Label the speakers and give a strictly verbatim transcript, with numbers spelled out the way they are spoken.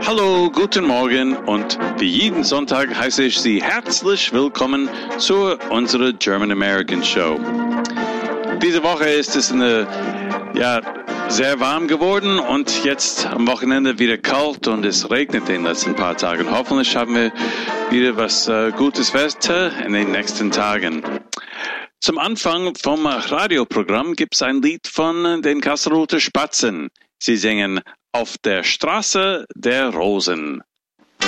Speaker 1: Hallo, guten Morgen und wie jeden Sonntag heiße ich Sie herzlich willkommen zu unserer German American Show. Diese Woche ist es eine, ja, sehr warm geworden und jetzt am Wochenende wieder kalt und es regnet in den letzten paar Tagen. Hoffentlich haben wir wieder was äh, gutes Wetter in den nächsten Tagen. Zum Anfang vom Radioprogramm gibt es ein Lied von den Kasserolter Spatzen. Sie singen Auf der Straße der Rosen.